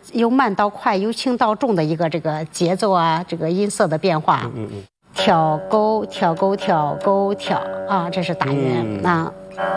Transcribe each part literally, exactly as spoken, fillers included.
由慢到快，由轻到重的一个这个节奏啊，这个音色的变化。嗯嗯嗯。挑勾挑勾挑勾挑啊，这是打圆、嗯、啊。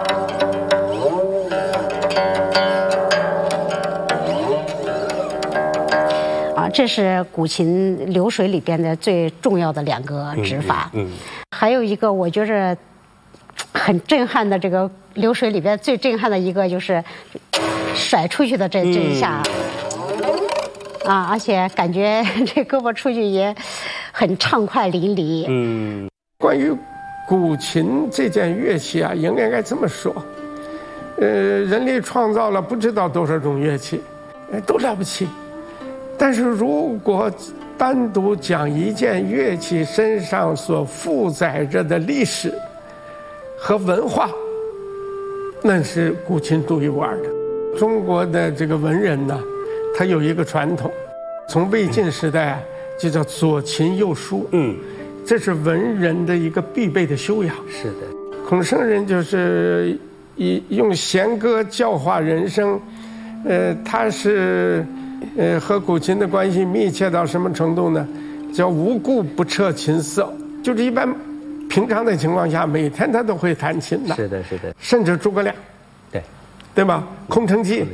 啊，这是古琴流水里边的最重要的两个指法。嗯。嗯嗯还有一个，我觉着很震撼的，这个流水里边最震撼的一个就是甩出去的这这一下。嗯、啊，而且感觉这胳膊出去也很畅快淋漓。 嗯，关于古琴这件乐器啊，应该该这么说，呃，人类创造了不知道多少种乐器，呃，都了不起。但是如果单独讲一件乐器身上所负载着的历史和文化，那是古琴独一无二的。中国的这个文人呢，他有一个传统，从魏晋时代啊，就叫左琴右书。嗯，这是文人的一个必备的修养。 是的， 孔圣人就是以用弦歌教化人生，呃，他是呃和古琴的关系密切到什么程度呢？叫无故不彻琴瑟，就是一般平常的情况下，每天他都会弹琴的。 是的，是的， 甚至诸葛亮， 对， 对吧？《空城计》。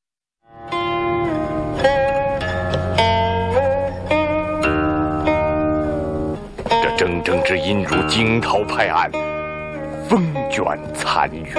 铮铮之音如惊涛拍岸，风卷残云。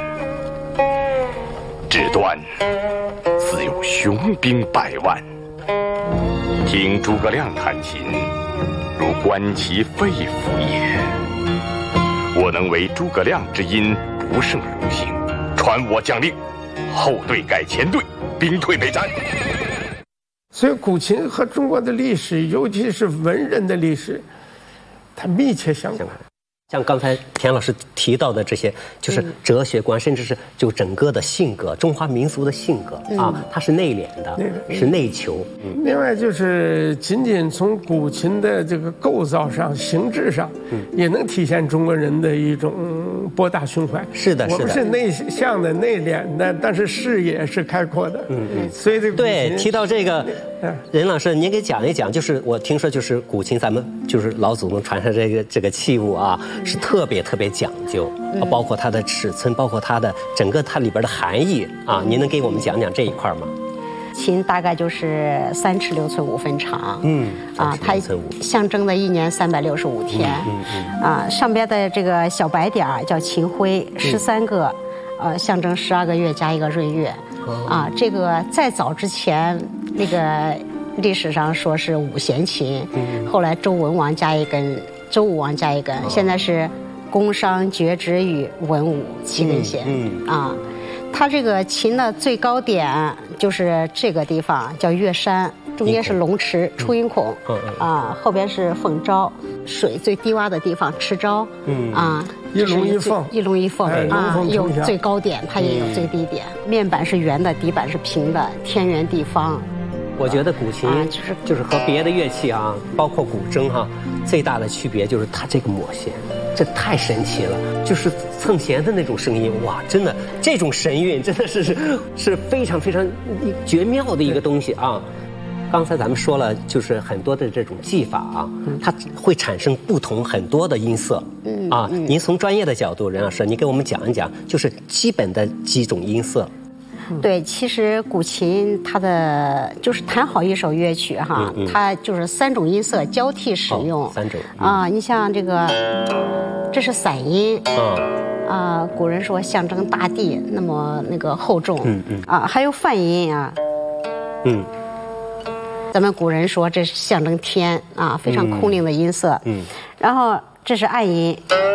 指断似有雄兵百万。听诸葛亮弹琴，如观其肺腑也。我能为诸葛亮之音，不胜荣幸。传我将令，后队改前队，兵退备战。 所以，古琴和中国的历史，尤其是文人的历史，它密切相关。 像刚才田老师提到的这些，就是哲学观，嗯、甚至是就整个的性格，中华民族的性格、嗯、啊，它是内敛的，嗯、是内求。 嗯、另外就是仅仅从古琴的这个构造上、形制上，嗯、也能体现中国人的一种博大胸怀。 是的，是的， 我们是内向的、内敛的，但是视野是开阔的。嗯嗯。所以这个对提到这个，任老师，您给讲一讲，就是我听说就是古琴，咱们就是老祖宗传下这个这个器物啊。是特别特别讲究，嗯、包括它的尺寸，包括它的整个它里边的含义啊，您能给我们讲讲这一块吗？ 琴大概就是三尺六寸五分长，嗯，啊，它象征的一年三百六十五天，嗯嗯，啊，上边的这个小白点儿叫琴徽，十三个，呃，象征十二个月加一个闰月，哦、啊，这个在早之前那个历史上说是五弦琴，嗯、后来周文王加一根。周武王加一根，现在是宫商角徵羽文武七根弦、嗯嗯、啊。它这个琴的最高点就是这个地方叫月山，中间是龙池出音孔、嗯、啊，后边是凤招，水最低洼的地方池招，嗯啊， 一龙一凤， 一龙一凤、哎、啊，有最高点，它也有最低点。嗯、面板是圆的，底板是平的，天圆地方。 我觉得古琴就是就是和别的乐器啊，包括古筝哈、啊，最大的区别就是它这个抹弦，这太神奇了。就是蹭弦的那种声音，哇，真的这种神韵真的是是非常非常绝妙的一个东西啊。刚才咱们说了，就是很多的这种技法啊，它会产生不同很多的音色。嗯啊，您从专业的角度，任老师，您给我们讲一讲，就是基本的几种音色。 对，其实古琴它的就是弹好一首乐曲哈，嗯嗯、它就是三种音色交替使用。 哦、三种啊、嗯，你像这个，这是散音。啊、嗯呃，古人说象征大地那么那个厚重。嗯嗯。啊，还有泛音啊。嗯。咱们古人说这是象征天啊，非常空灵的音色。嗯。然后这是暗音。